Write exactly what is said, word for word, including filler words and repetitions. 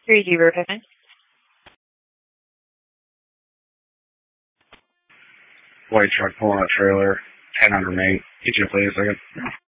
three zero seven. White truck pulling a trailer. ten hundred Main. Get you please a second.